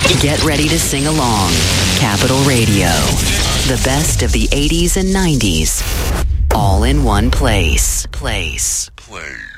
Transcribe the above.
Get ready to sing along. Capital Radio. The best of the 80s and 90s. All in one place. Place.